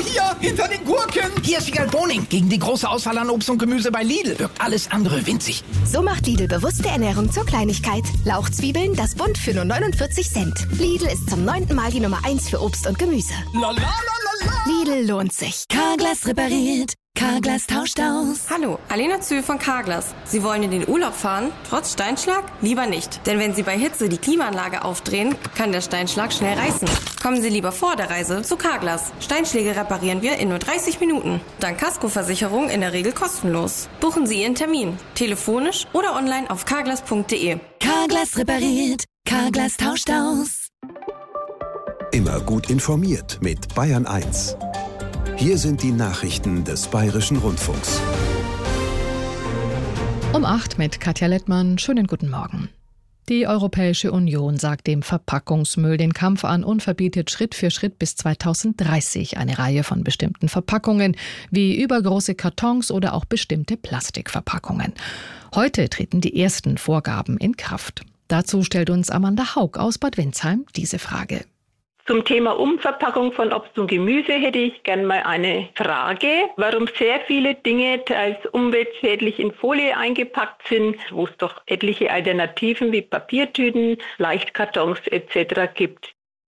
hier, hinter den Gurken. Hier ist Wiegald Boning. Gegen die große Auswahl an Obst und Gemüse bei Lidl wirkt alles andere winzig. So macht Lidl bewusste Ernährung zur Kleinigkeit. Lauchzwiebeln, das Bund für nur 49 Cent. Lidl ist zum 9. Mal die Nummer 1 für Obst und Gemüse. La, la, la, la, la. Lidl lohnt sich. Carglass repariert. Carglass tauscht aus. Hallo, Alena Zühl von Carglass. Sie wollen in den Urlaub fahren? Trotz Steinschlag? Lieber nicht. Denn wenn Sie bei Hitze die Klimaanlage aufdrehen, kann der Steinschlag schnell reißen. Kommen Sie lieber vor der Reise zu Carglass. Steinschläge reparieren wir in nur 30 Minuten. Dank Kaskoversicherung in der Regel kostenlos. Buchen Sie Ihren Termin. Telefonisch oder online auf carglass.de. Carglass repariert. Carglass tauscht aus. Immer gut informiert mit Bayern 1. Hier sind die Nachrichten des Bayerischen Rundfunks. Um 8 mit Katja Lettmann. Schönen guten Morgen. Die Europäische Union sagt dem Verpackungsmüll den Kampf an und verbietet Schritt für Schritt bis 2030 eine Reihe von bestimmten Verpackungen, wie übergroße Kartons oder auch bestimmte Plastikverpackungen. Heute treten die ersten Vorgaben in Kraft. Dazu stellt uns Amanda Haug aus Bad Windsheim diese Frage. Zum Thema Umverpackung von Obst und Gemüse hätte ich gern mal eine Frage. Warum sehr viele Dinge teils umweltschädlich in Folie eingepackt sind, wo es doch etliche Alternativen wie Papiertüten, Leichtkartons etc. gibt.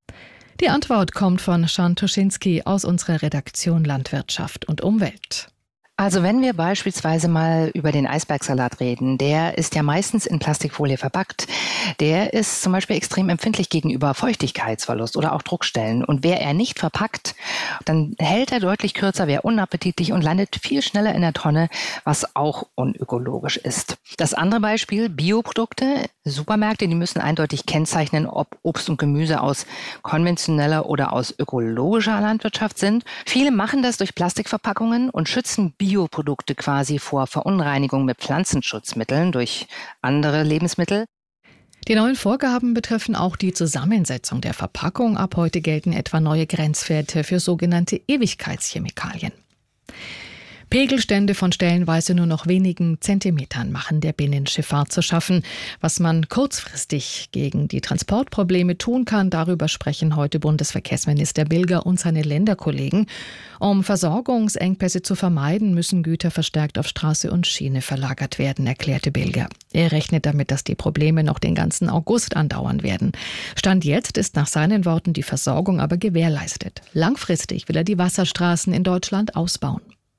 Die Antwort kommt von Jan Tuschinski aus unserer Redaktion Landwirtschaft und Umwelt. Also wenn wir beispielsweise mal über den Eisbergsalat reden, der ist ja meistens in Plastikfolie verpackt. Der ist zum Beispiel extrem empfindlich gegenüber Feuchtigkeitsverlust oder auch Druckstellen. Und wäre er nicht verpackt, dann hält er deutlich kürzer, wäre unappetitlich und landet viel schneller in der Tonne, was auch unökologisch ist. Das andere Beispiel, Bioprodukte. Supermärkte, die müssen eindeutig kennzeichnen, ob Obst und Gemüse aus konventioneller oder aus ökologischer Landwirtschaft sind. Viele machen das durch Plastikverpackungen und schützen Bioprodukte quasi vor Verunreinigung mit Pflanzenschutzmitteln durch andere Lebensmittel. Die neuen Vorgaben betreffen auch die Zusammensetzung der Verpackung. Ab heute gelten etwa neue Grenzwerte für sogenannte Ewigkeitschemikalien. Pegelstände von stellenweise nur noch wenigen Zentimetern machen der Binnenschifffahrt zu schaffen. Was man kurzfristig gegen die Transportprobleme tun kann, darüber sprechen heute Bundesverkehrsminister Bilger und seine Länderkollegen. Um Versorgungsengpässe zu vermeiden, müssen Güter verstärkt auf Straße und Schiene verlagert werden, erklärte Bilger. Er rechnet damit, dass die Probleme noch den ganzen August andauern werden. Stand jetzt ist nach seinen Worten die Versorgung aber gewährleistet. Langfristig will er die Wasserstraßen in Deutschland ausbauen.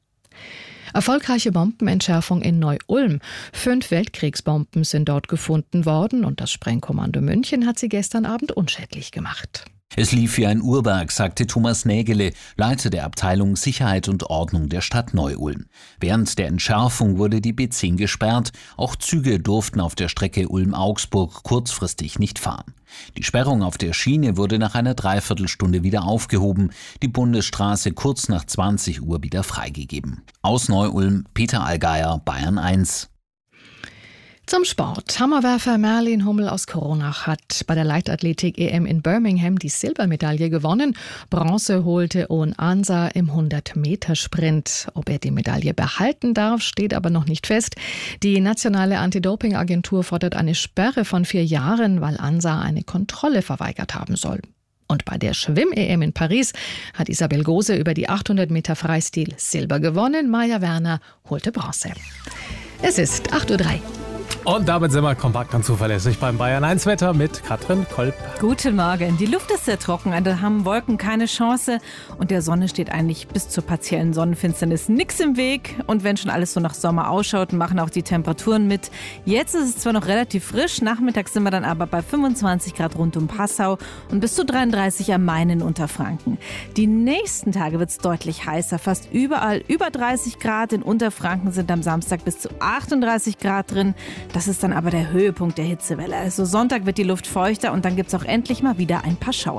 Erfolgreiche Bombenentschärfung in Neu-Ulm. 5 Weltkriegsbomben sind dort gefunden worden und das Sprengkommando München hat sie gestern Abend unschädlich gemacht. Es lief wie ein Uhrwerk, sagte Thomas Nägele, Leiter der Abteilung Sicherheit und Ordnung der Stadt Neu-Ulm. Während der Entschärfung wurde die B10 gesperrt. Auch Züge durften auf der Strecke Ulm-Augsburg kurzfristig nicht fahren. Die Sperrung auf der Schiene wurde nach einer Dreiviertelstunde wieder aufgehoben, die Bundesstraße kurz nach 20 Uhr wieder freigegeben. Aus Neu-Ulm, Peter Allgeier, Bayern 1. Zum Sport. Hammerwerfer Merlin Hummel aus Kronach hat bei der Leichtathletik-EM in Birmingham die Silbermedaille gewonnen. Bronze holte Owen Ansa im 100-Meter-Sprint. Ob er die Medaille behalten darf, steht aber noch nicht fest. Die nationale Anti-Doping-Agentur fordert eine Sperre von 4 Jahren, weil Ansa eine Kontrolle verweigert haben soll. Und bei der Schwimm-EM in Paris hat Isabel Gose über die 800 Meter Freistil Silber gewonnen. Maja Werner holte Bronze. Es ist 8:03 Uhr. Und damit sind wir kompakt und zuverlässig beim Bayern 1 Wetter mit Katrin Kolb. Guten Morgen. Die Luft ist sehr trocken, da haben Wolken keine Chance und der Sonne steht eigentlich bis zur partiellen Sonnenfinsternis nichts im Weg. Und wenn schon alles so nach Sommer ausschaut, machen auch die Temperaturen mit. Jetzt ist es zwar noch relativ frisch, nachmittags sind wir dann aber bei 25 Grad rund um Passau und bis zu 33 am Main in Unterfranken. Die nächsten Tage wird es deutlich heißer, fast überall über 30 Grad. In Unterfranken sind am Samstag bis zu 38 Grad drin. Das ist dann aber der Höhepunkt der Hitzewelle. Also Sonntag wird die Luft feuchter und dann gibt es auch endlich mal wieder ein paar Schauer.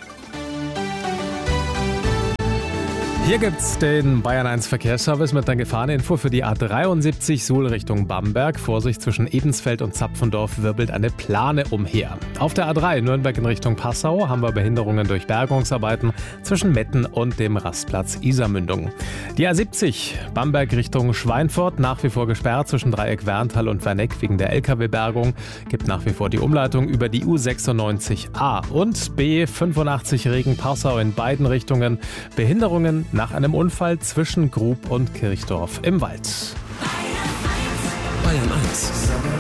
Hier gibt's den Bayern 1 Verkehrsservice mit einer Gefahreninfo für die A73 Suhl Richtung Bamberg. Vorsicht, zwischen Ebensfeld und Zapfendorf wirbelt eine Plane umher. Auf der A3 Nürnberg in Richtung Passau haben wir Behinderungen durch Bergungsarbeiten zwischen Metten und dem Rastplatz Isarmündung. Die A70 Bamberg Richtung Schweinfurt nach wie vor gesperrt zwischen Dreieck Werntal und Werneck wegen der LKW-Bergung. Gibt nach wie vor die Umleitung über die U96A und B85 Regen-Passau in beiden Richtungen. Behinderungen nach einem Unfall zwischen Grub und Kirchdorf im Wald. Bayern 1.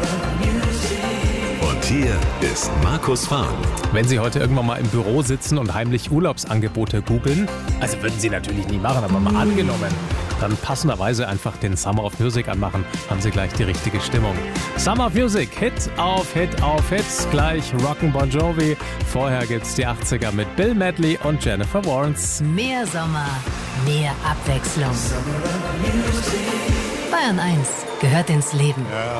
Und hier ist Markus Fahren. Wenn Sie heute irgendwann mal im Büro sitzen und heimlich Urlaubsangebote googeln, also würden Sie natürlich nie machen, aber mal angenommen, dann passenderweise einfach den Summer of Music anmachen, haben Sie gleich die richtige Stimmung. Summer of Music, Hit auf Hit auf Hit, gleich Rock'n Bon Jovi. Vorher gibt's die 80er mit Bill Medley und Jennifer Warnes. Mehr Sommer, mehr Abwechslung. Bayern 1 gehört ins Leben.